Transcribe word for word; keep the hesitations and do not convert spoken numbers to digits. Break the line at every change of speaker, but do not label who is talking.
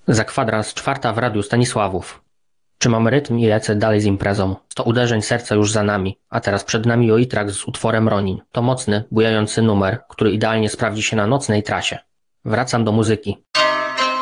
Za kwadrans czwarta w radiu Stanisławów. Czy mam rytm i lecę dalej z imprezą. Sto uderzeń serca już za nami, a teraz przed nami Joitrak z utworem Ronin. To mocny, bujający numer, który idealnie sprawdzi się na nocnej trasie. Wracam do muzyki.